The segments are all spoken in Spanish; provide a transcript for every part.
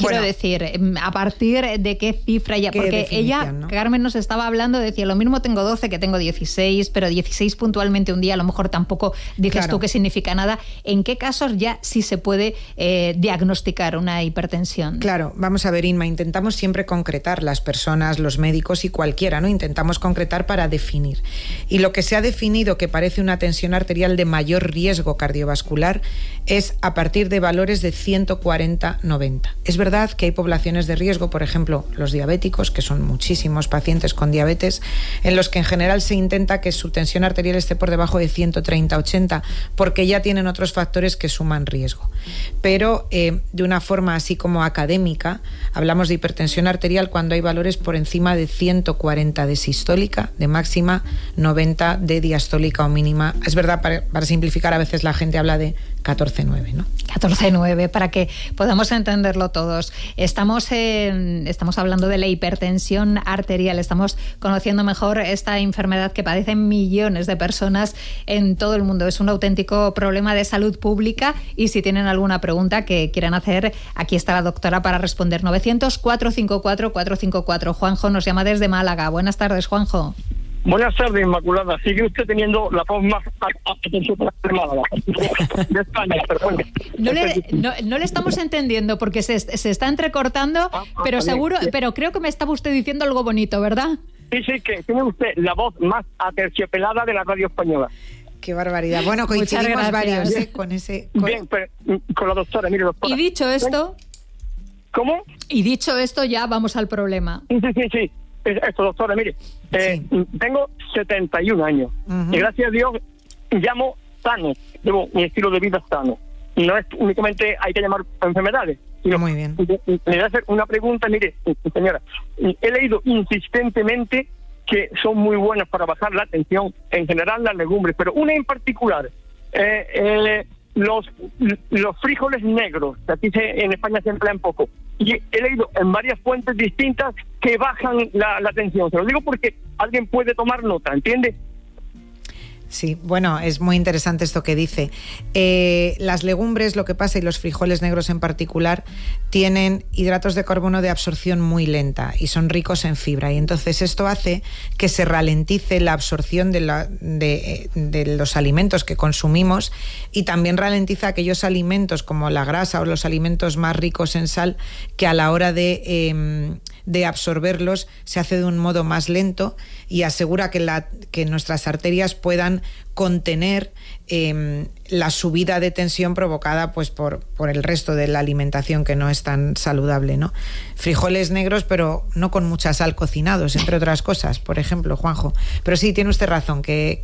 Quiero decir, ¿a partir de qué cifra ya? Porque ella, ¿no? Carmen nos estaba hablando, decía, lo mismo tengo 12 que tengo 16, pero 16 puntualmente un día, a lo mejor tampoco dices tú que significa nada. ¿En qué casos ya sí se puede diagnosticar una hipertensión? Claro, vamos a ver, Inma, intentamos siempre concretar, las personas, los médicos y cualquiera, ¿no? Intentamos concretar para definir. Y lo que se ha definido que parece una tensión arterial de mayor riesgo cardiovascular es a partir de valores de 140-90. Es verdad que hay poblaciones de riesgo, por ejemplo, los diabéticos, que son muchísimos pacientes con diabetes, en los que en general se intenta que su tensión arterial esté por debajo de 130-80, porque ya tienen otros factores que suman riesgo. Pero de una forma así como académica, hablamos de hipertensión arterial cuando hay valores por encima de 140 de sistólica, de máxima, 90 de diastólica o mínima. Es verdad, para simplificar, a veces la gente habla de 14,9, ¿no? 14,9, para que podamos entenderlo todos. Estamos hablando de la hipertensión arterial, estamos conociendo mejor esta enfermedad que padecen millones de personas en todo el mundo. Es un auténtico problema de salud pública y si tienen alguna pregunta que quieran hacer, aquí está la doctora para responder. 900-454-454. Juanjo nos llama desde Málaga. Buenas tardes, Juanjo. Buenas tardes, Inmaculada. Sigue usted teniendo la voz más atencionada de España, pero bueno. No le estamos entendiendo porque se está entrecortando, pero seguro, pero creo que me estaba usted diciendo algo bonito, ¿verdad? Sí, que tiene usted la voz más aterciopelada de la radio española. Qué barbaridad. Bueno, coincidimos varios con ese... Bien, pero, con la doctora, mire, doctora. Y dicho esto... ¿Cómo? Y dicho esto, ya vamos al problema. Sí. Esto, doctora, mire, tengo 71 años y gracias a Dios llamo sano, llevo mi estilo de vida sano. No es únicamente hay que llamar enfermedades, sino muy bien. Le voy a hacer una pregunta, mire, señora, he leído insistentemente que son muy buenas para bajar la tensión, en general las legumbres, pero una en particular, los frijoles negros, que aquí en España se emplean poco, y he leído en varias fuentes distintas que bajan la tensión. Se lo digo porque alguien puede tomar nota, ¿entiende? Sí, bueno, es muy interesante esto que dice. Las legumbres, lo que pasa, y los frijoles negros en particular, tienen hidratos de carbono de absorción muy lenta y son ricos en fibra. Y entonces esto hace que se ralentice la absorción de los alimentos que consumimos y también ralentiza aquellos alimentos como la grasa o los alimentos más ricos en sal que a la hora de absorberlos se hace de un modo más lento y asegura que nuestras arterias puedan contener la subida de tensión provocada pues por el resto de la alimentación que no es tan saludable, ¿no? Frijoles negros, pero no con mucha sal, cocinados, entre otras cosas, por ejemplo, Juanjo. Pero sí, tiene usted razón, que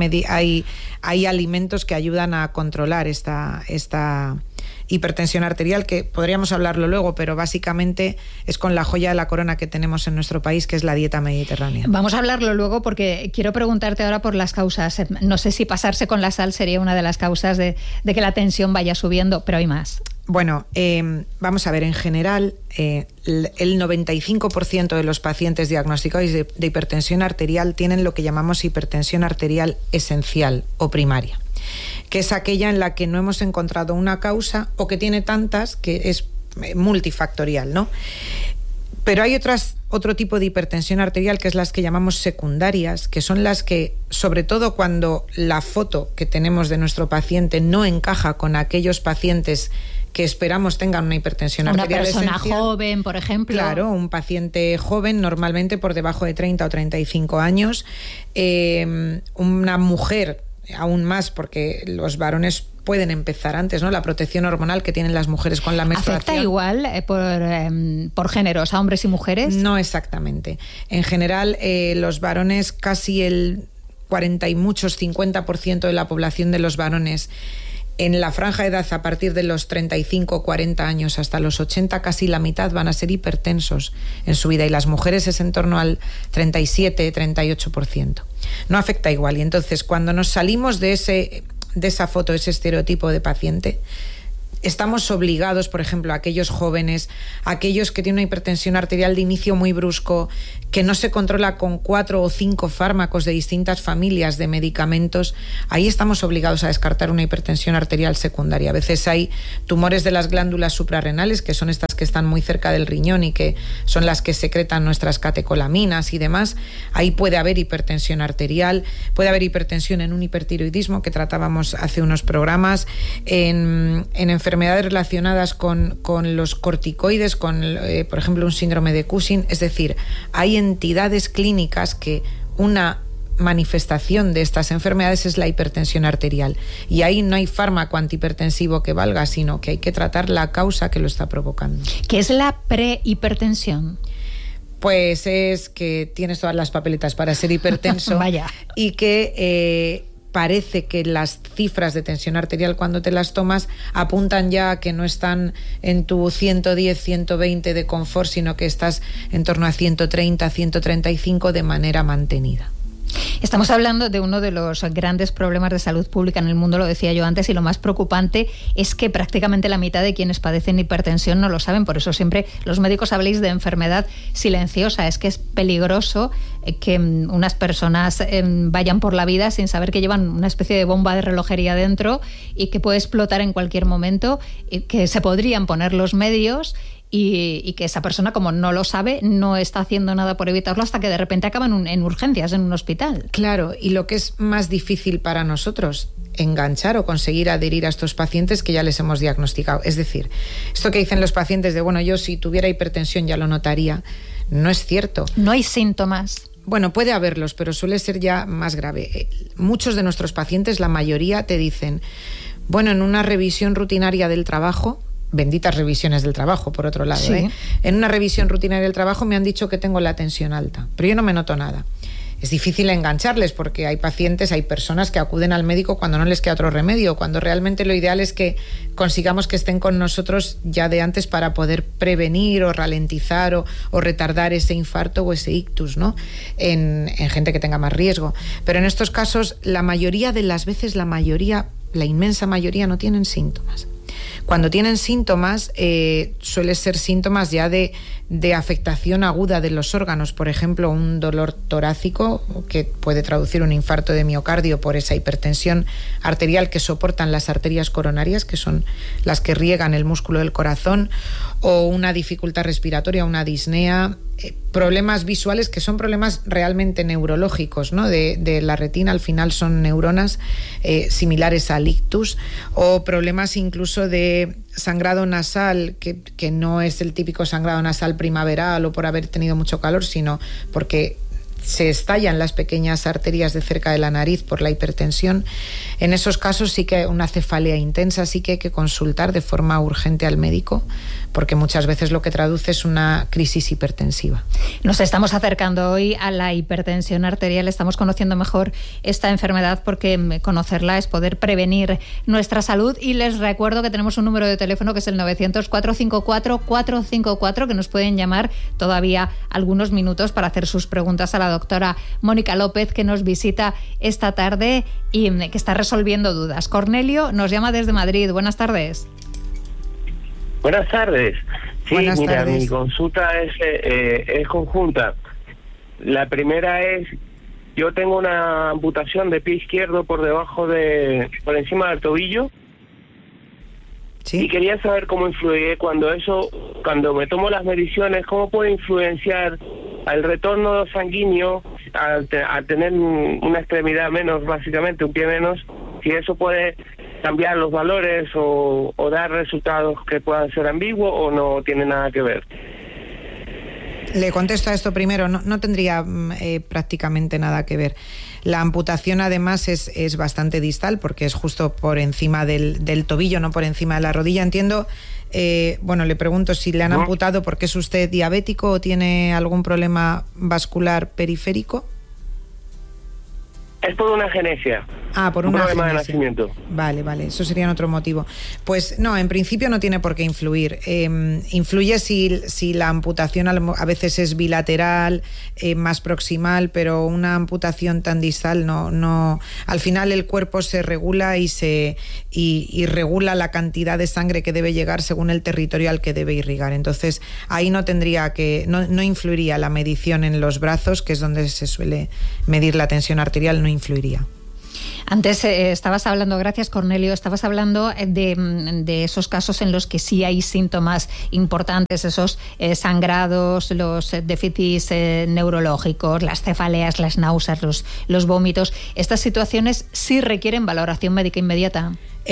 hay alimentos que ayudan a controlar esta hipertensión arterial, que podríamos hablarlo luego, pero básicamente es con la joya de la corona que tenemos en nuestro país, que es la dieta mediterránea. Vamos a hablarlo luego porque quiero preguntarte ahora por las causas. No sé si pasarse con la sal sería una de las causas de que la tensión vaya subiendo, pero hay más. Bueno, vamos a ver, en general, el 95% de los pacientes diagnosticados de hipertensión arterial tienen lo que llamamos hipertensión arterial esencial o primaria, que es aquella en la que no hemos encontrado una causa o que tiene tantas que es multifactorial, ¿no? Pero hay otro tipo de hipertensión arterial, que es las que llamamos secundarias, que son las que, sobre todo cuando la foto que tenemos de nuestro paciente no encaja con aquellos pacientes que esperamos tengan una hipertensión arterial esencial. Una persona joven, por ejemplo. Claro, un paciente joven, normalmente por debajo de 30 o 35 años. Una mujer, aún más, porque los varones pueden empezar antes, ¿no? La protección hormonal que tienen las mujeres con la menstruación. ¿Afecta igual por géneros a hombres y mujeres? No exactamente. En general, los varones, casi el 40 y muchos 50% de la población de los varones en la franja de edad a partir de los 35 o 40 años hasta los 80, casi la mitad van a ser hipertensos en su vida, y las mujeres es en torno al 37-38%. No afecta igual, y entonces cuando nos salimos de esa foto, ese estereotipo de paciente, estamos obligados, por ejemplo, a aquellos jóvenes, a aquellos que tienen una hipertensión arterial de inicio muy brusco, que no se controla con 4 o 5 fármacos de distintas familias de medicamentos, ahí estamos obligados a descartar una hipertensión arterial secundaria. A veces hay tumores de las glándulas suprarrenales, que son estas que están muy cerca del riñón y que son las que secretan nuestras catecolaminas y demás, ahí puede haber hipertensión arterial, puede haber hipertensión en un hipertiroidismo que tratábamos hace unos programas, en enfermedades relacionadas con los corticoides, con por ejemplo un síndrome de Cushing. Es decir, hay entidades clínicas que una manifestación de estas enfermedades es la hipertensión arterial, y ahí no hay fármaco antihipertensivo que valga, sino que hay que tratar la causa que lo está provocando. ¿Qué es la prehipertensión? Pues es que tienes todas las papeletas para ser hipertenso. Vaya. Y que parece que las cifras de tensión arterial cuando te las tomas apuntan ya a que no están en tu 110, 120 de confort, sino que estás en torno a 130, 135 de manera mantenida. Estamos hablando de uno de los grandes problemas de salud pública en el mundo, lo decía yo antes, y lo más preocupante es que prácticamente la mitad de quienes padecen hipertensión no lo saben. Por eso siempre los médicos habléis de enfermedad silenciosa. Es que es peligroso que unas personas vayan por la vida sin saber que llevan una especie de bomba de relojería dentro y que puede explotar en cualquier momento, y que se podrían poner los medios y que esa persona, como no lo sabe, no está haciendo nada por evitarlo hasta que de repente acaban en urgencias, en un hospital. Claro, y lo que es más difícil para nosotros, enganchar o conseguir adherir a estos pacientes que ya les hemos diagnosticado. Es decir, esto que dicen los pacientes de, bueno, yo si tuviera hipertensión ya lo notaría, no es cierto. No hay síntomas. Bueno, puede haberlos, pero suele ser ya más grave. Muchos de nuestros pacientes, la mayoría, te dicen, bueno, en una revisión rutinaria del trabajo, benditas revisiones del trabajo, por otro lado, sí. En una revisión rutinaria del trabajo me han dicho que tengo la tensión alta, pero yo no me noto nada. Es difícil engancharles porque hay pacientes, hay personas que acuden al médico cuando no les queda otro remedio, cuando realmente lo ideal es que consigamos que estén con nosotros ya de antes para poder prevenir o ralentizar o retardar ese infarto o ese ictus, ¿no? En gente que tenga más riesgo. Pero en estos casos, la mayoría de las veces, la inmensa mayoría no tienen síntomas. Cuando tienen síntomas, suele ser síntomas ya de afectación aguda de los órganos, por ejemplo, un dolor torácico que puede traducir un infarto de miocardio por esa hipertensión arterial que soportan las arterias coronarias, que son las que riegan el músculo del corazón, o una dificultad respiratoria, una disnea, problemas visuales que son problemas realmente neurológicos, ¿no? De la retina, al final son neuronas similares al ictus, o problemas incluso de sangrado nasal, que no es el típico sangrado nasal primaveral o por haber tenido mucho calor, sino porque se estallan las pequeñas arterias de cerca de la nariz por la hipertensión. En esos casos sí que una cefalea intensa, sí que hay que consultar de forma urgente al médico, porque muchas veces lo que traduce es una crisis hipertensiva. Nos estamos acercando hoy a la hipertensión arterial, estamos conociendo mejor esta enfermedad porque conocerla es poder prevenir nuestra salud, y les recuerdo que tenemos un número de teléfono que es el 900-454-454, que nos pueden llamar todavía algunos minutos para hacer sus preguntas a la doctora Mónica López, que nos visita esta tarde y que está resolviendo dudas. Cornelio nos llama desde Madrid. Buenas tardes. Buenas tardes. Sí, Buenas mira, tardes. mi consulta es conjunta. La primera es, yo tengo una amputación de pie izquierdo por encima del tobillo. ¿Sí? Y quería saber cómo influye cuando me tomo las mediciones, cómo puede influenciar al retorno sanguíneo, al tener una extremidad menos, básicamente un pie menos, si eso puede cambiar los valores o dar resultados que puedan ser ambiguos o no tiene nada que ver. Le contesto a esto primero, no tendría prácticamente nada que ver. La amputación además es bastante distal porque es justo por encima del tobillo, no por encima de la rodilla. Entiendo, le pregunto si le han amputado porque es usted diabético o tiene algún problema vascular periférico. Es por una agenesia. Por una problema de agenesia. nacimiento. Vale, eso sería otro motivo. Pues no, en principio no tiene por qué influir. Influye si la amputación a veces es bilateral, más proximal, pero una amputación tan distal no. Al final el cuerpo se regula y regula la cantidad de sangre que debe llegar según el territorio al que debe irrigar. Entonces ahí no influiría la medición en los brazos, que es donde se suele medir la tensión arterial, no influiría. Antes estabas hablando, gracias Cornelio, estabas hablando de esos casos en los que sí hay síntomas importantes, esos sangrados, los déficits neurológicos, las cefaleas, las náuseas, los vómitos. ¿Estas situaciones sí requieren valoración médica inmediata?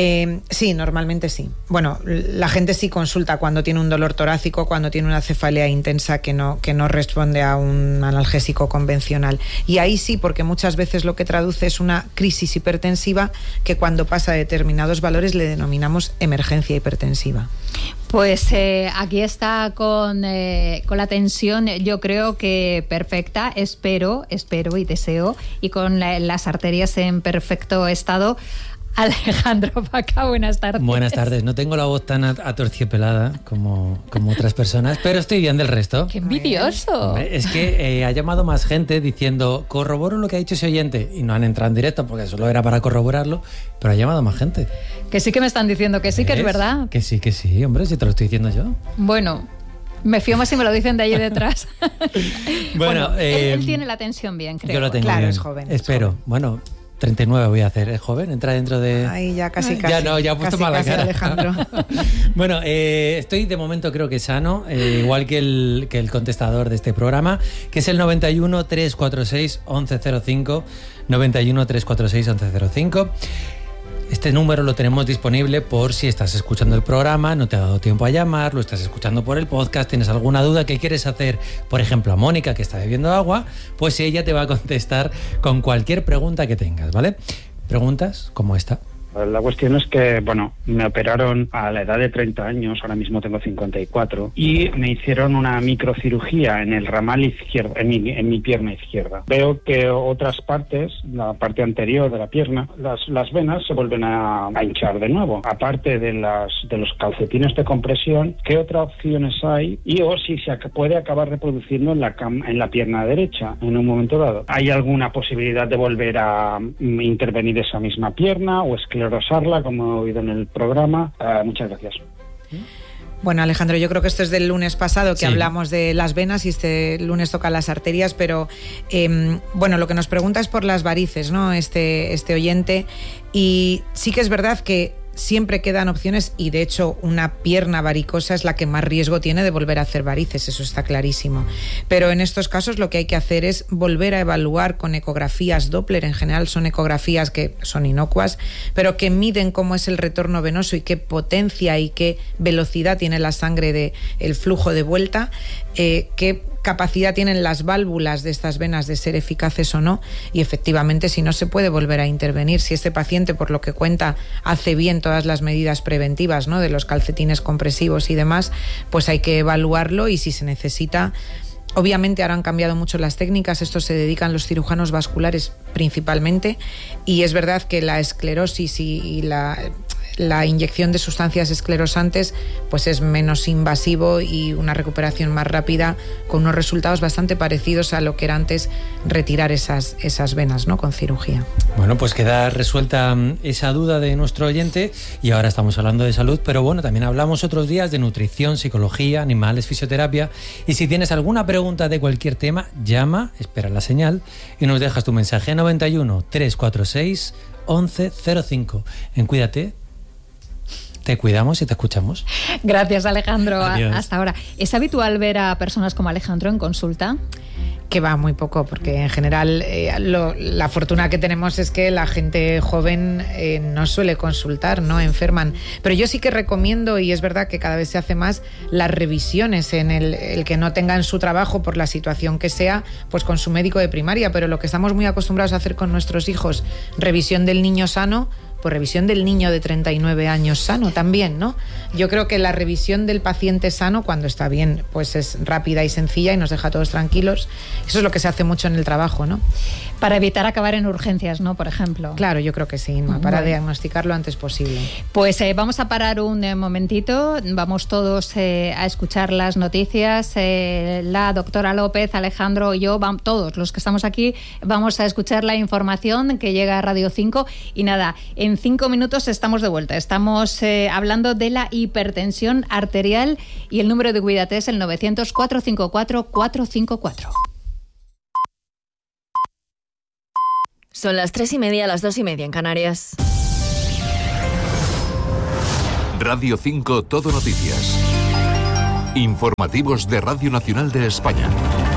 Sí, normalmente sí. Bueno, la gente sí consulta cuando tiene un dolor torácico, cuando tiene una cefalea intensa que no responde a un analgésico convencional. Y ahí sí, porque muchas veces lo que traduce es una crisis hipertensiva que cuando pasa a determinados valores le denominamos emergencia hipertensiva. Pues aquí está con la tensión, yo creo que perfecta, espero y deseo, y con las arterias en perfecto estado. Alejandro Vaca, buenas tardes. Buenas tardes. No tengo la voz tan atorciopelada como otras personas, pero estoy bien del resto. ¡Qué envidioso! Es que ha llamado más gente diciendo, corroboro lo que ha dicho ese oyente, y no han entrado en directo porque solo era para corroborarlo, pero ha llamado más gente. Que sí que me están diciendo que sí, que es verdad. Que sí, hombre, si te lo estoy diciendo yo. Bueno, me fío más si me lo dicen de allí detrás. Bueno, él tiene la tensión bien, creo. Yo lo tengo claro, bien. Es joven. Espero. Es joven. Bueno, 39 voy a hacer. ¿Es joven? ¿Entra dentro de...? Ay, ya casi. Ya no, ya he puesto mala cara. Alejandro. Bueno, estoy de momento creo que sano, igual que el contestador de este programa, que es el 91 346 1105, 91 346 1105. Este número lo tenemos disponible por si estás escuchando el programa, no te ha dado tiempo a llamar, lo estás escuchando por el podcast, tienes alguna duda que quieres hacer, por ejemplo, a Mónica, que está bebiendo agua, pues ella te va a contestar con cualquier pregunta que tengas, ¿vale? Preguntas como esta. La cuestión es que, bueno, me operaron a la edad de 30 años, ahora mismo tengo 54, y me hicieron una microcirugía en el ramal izquierdo, en mi pierna izquierda. Veo que otras partes, la parte anterior de la pierna, las venas se vuelven a hinchar de nuevo. Aparte de los calcetines de compresión, ¿qué otras opciones hay? Y o si se puede acabar reproduciendo en la pierna derecha en un momento dado. ¿Hay alguna posibilidad de volver a intervenir esa misma pierna o esclerosarla, como he oído en el programa? Muchas gracias. Bueno, Alejandro, yo creo que esto es del lunes pasado que sí. Hablamos de las venas y este lunes toca las arterias, pero bueno, lo que nos pregunta es por las varices, ¿no? Este oyente, y sí que es verdad que siempre quedan opciones y de hecho una pierna varicosa es la que más riesgo tiene de volver a hacer varices, eso está clarísimo. Pero en estos casos lo que hay que hacer es volver a evaluar con ecografías Doppler. En general son ecografías que son inocuas, pero que miden cómo es el retorno venoso y qué potencia y qué velocidad tiene la sangre el flujo de vuelta, qué capacidad tienen las válvulas de estas venas de ser eficaces o no, y efectivamente si no se puede volver a intervenir. Si este paciente, por lo que cuenta, hace bien todas las medidas preventivas, ¿no?, de los calcetines compresivos y demás, pues hay que evaluarlo, y si se necesita, obviamente ahora han cambiado mucho las técnicas, esto se dedican los cirujanos vasculares principalmente, y es verdad que la esclerosis y la inyección de sustancias esclerosantes pues es menos invasivo y una recuperación más rápida, con unos resultados bastante parecidos a lo que era antes retirar esas venas, ¿no?, con cirugía. Bueno, pues queda resuelta esa duda de nuestro oyente, y ahora estamos hablando de salud, pero bueno, también hablamos otros días de nutrición, psicología, animales, fisioterapia, y si tienes alguna pregunta de cualquier tema, llama, espera la señal y nos dejas tu mensaje. 91 346 1105. En Cuídate te cuidamos y te escuchamos. Gracias, Alejandro. Hasta ahora. ¿Es habitual ver a personas como Alejandro en consulta? Que va muy poco, porque en general la fortuna que tenemos es que la gente joven no suele consultar, no enferman. Pero yo sí que recomiendo, y es verdad que cada vez se hace más, las revisiones en el que no tengan su trabajo por la situación que sea, pues con su médico de primaria. Pero lo que estamos muy acostumbrados a hacer con nuestros hijos, revisión del niño sano, pues revisión del niño de 39 años sano también, ¿no? Yo creo que la revisión del paciente sano, cuando está bien, pues es rápida y sencilla y nos deja a todos tranquilos. Eso es lo que se hace mucho en el trabajo, ¿no? Para evitar acabar en urgencias, ¿no?, por ejemplo. Claro, yo creo que sí, ¿no?, para diagnosticar lo antes posible. Pues vamos a parar un momentito, vamos todos a escuchar las noticias. La doctora López, Alejandro y yo, todos los que estamos aquí, vamos a escuchar la información que llega a Radio 5, y nada, en 5 minutos estamos de vuelta. Estamos hablando de la hipertensión arterial, y el número de Cuídate es el 900 454 454. Son las 3:30, las 2:30 en Canarias. Radio 5 Todo Noticias. Informativos de Radio Nacional de España.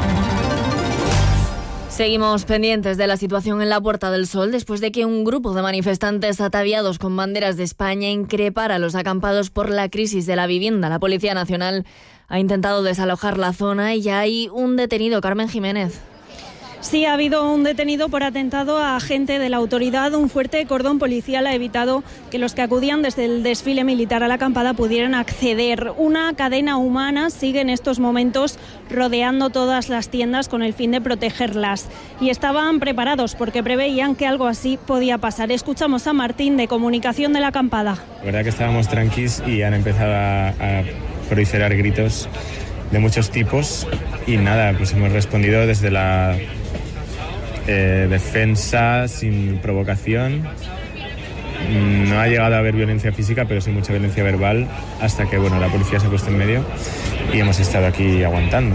Seguimos pendientes de la situación en la Puerta del Sol después de que un grupo de manifestantes ataviados con banderas de España increpara a los acampados por la crisis de la vivienda. La Policía Nacional ha intentado desalojar la zona y ya hay un detenido. Carmen Jiménez. Sí, ha habido un detenido por atentado a agente de la autoridad. Un fuerte cordón policial ha evitado que los que acudían desde el desfile militar a la acampada pudieran acceder. Una cadena humana sigue en estos momentos rodeando todas las tiendas con el fin de protegerlas. Y estaban preparados porque preveían que algo así podía pasar. Escuchamos a Martín, de Comunicación de la Acampada. La verdad que estábamos tranquis y han empezado a proliferar gritos de muchos tipos y nada, pues hemos respondido desde la defensa sin provocación. No ha llegado a haber violencia física, pero sí mucha violencia verbal, hasta que la policía se ha puesto en medio y hemos estado aquí aguantando.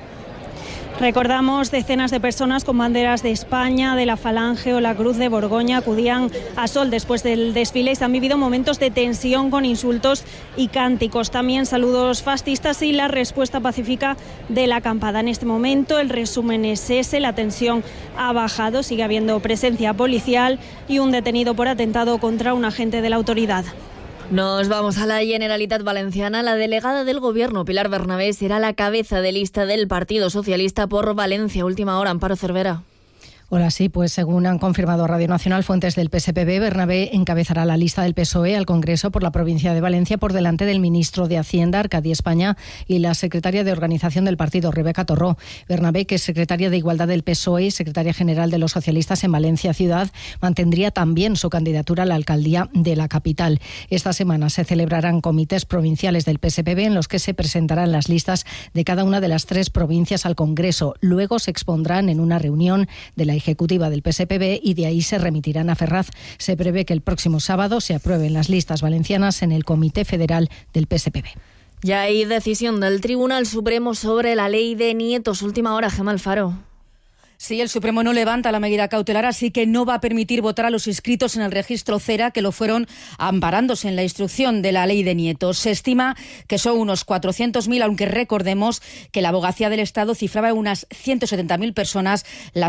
Recordamos, decenas de personas con banderas de España, de la Falange o la Cruz de Borgoña acudían a Sol después del desfile y se han vivido momentos de tensión con insultos y cánticos. También saludos fascistas y la respuesta pacífica de la acampada. En este momento el resumen es ese, la tensión ha bajado, sigue habiendo presencia policial y un detenido por atentado contra un agente de la autoridad. Nos vamos a la Generalitat Valenciana. La delegada del Gobierno, Pilar Bernabé, será la cabeza de lista del Partido Socialista por Valencia. Última hora, Amparo Cervera. Hola, sí, pues según han confirmado a Radio Nacional fuentes del PSPB, Bernabé encabezará la lista del PSOE al Congreso por la provincia de Valencia por delante del ministro de Hacienda, Arcadi España, y la secretaria de Organización del partido, Rebeca Torró. Bernabé, que es secretaria de Igualdad del PSOE y secretaria general de los socialistas en Valencia Ciudad, mantendría también su candidatura a la alcaldía de la capital. Esta semana se celebrarán comités provinciales del PSPB en los que se presentarán las listas de cada una de las 3 provincias al Congreso. Luego se expondrán en una reunión de la ejecutiva del PSPB y de ahí se remitirán a Ferraz. Se prevé que el próximo sábado se aprueben las listas valencianas en el Comité Federal del PSPB. Ya hay decisión del Tribunal Supremo sobre la ley de nietos. Última hora, Gemma Alfaro. Sí, el Supremo no levanta la medida cautelar, así que no va a permitir votar a los inscritos en el registro CERA, que lo fueron amparándose en la instrucción de la ley de nietos. Se estima que son unos 400.000, aunque recordemos que la Abogacía del Estado cifraba en unas 170.000 personas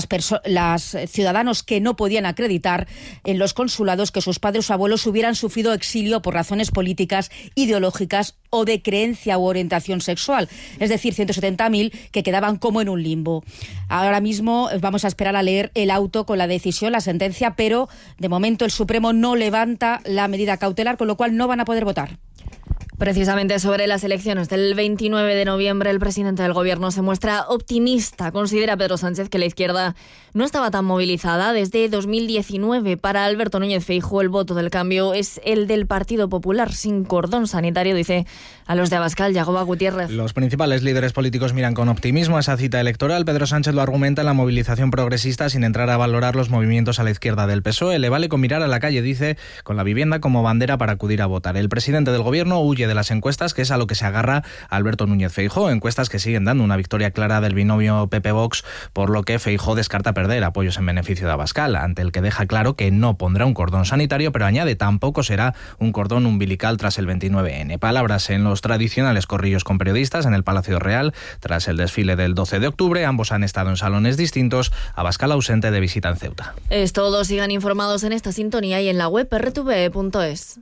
las ciudadanos que no podían acreditar en los consulados que sus padres o abuelos hubieran sufrido exilio por razones políticas, ideológicas o de creencia u orientación sexual. Es decir, 170.000 que quedaban como en un limbo. Ahora mismo vamos a esperar a leer el auto con la decisión, la sentencia, pero de momento el Supremo no levanta la medida cautelar, con lo cual no van a poder votar. Precisamente sobre las elecciones del 29 de noviembre, el presidente del Gobierno se muestra optimista. Considera Pedro Sánchez que la izquierda no estaba tan movilizada desde 2019. Para Alberto Núñez Feijóo, el voto del cambio es el del Partido Popular, sin cordón sanitario, dice a los de Abascal. Yagoba Gutiérrez. Los principales líderes políticos miran con optimismo esa cita electoral. Pedro Sánchez lo argumenta en la movilización progresista sin entrar a valorar los movimientos a la izquierda del PSOE. Le vale con mirar a la calle, dice, con la vivienda como bandera para acudir a votar. El presidente del Gobierno huye de las encuestas, que es a lo que se agarra Alberto Núñez Feijóo, encuestas que siguen dando una victoria clara del binomio PP-Vox, por lo que Feijóo descarta perder apoyos en beneficio de Abascal, ante el que deja claro que no pondrá un cordón sanitario, pero añade tampoco será un cordón umbilical tras el 29N. Palabras en los tradicionales corrillos con periodistas en el Palacio Real tras el desfile del 12 de octubre. Ambos han estado en salones distintos, Abascal ausente de visita en Ceuta. Es todo, sigan informados en esta sintonía y en la web rtve.es.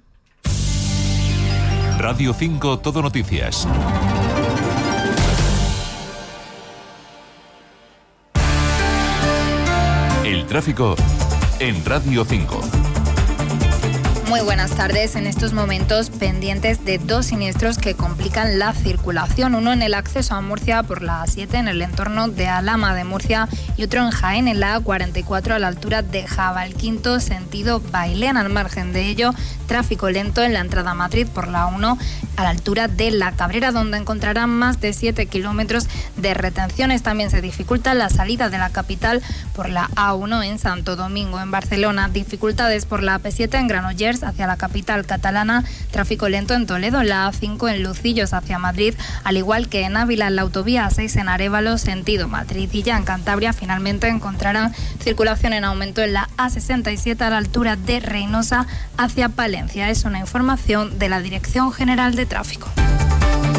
Radio 5 Todo Noticias. El tráfico en Radio 5. Muy buenas tardes. En estos momentos pendientes de 2 siniestros que complican la circulación. Uno en el acceso a Murcia por la A7 en el entorno de Alhama de Murcia y otro en Jaén en la A44 a la altura de Jabalquinto, sentido Bailén. Al margen de ello, tráfico lento en la entrada a Madrid por la 1 a la altura de La Cabrera, donde encontrarán más de 7 kilómetros de retenciones. También se dificulta la salida de la capital por la A1 en Santo Domingo. En Barcelona, dificultades por la AP7 en Granollers hacia la capital catalana, tráfico lento en Toledo, la A5 en Lucillos hacia Madrid, al igual que en Ávila, en la autovía A6 en Arévalo, sentido Madrid. Y ya en Cantabria finalmente encontrarán circulación en aumento en la A67 a la altura de Reynosa hacia Palencia. Es una información de la Dirección General de Tráfico.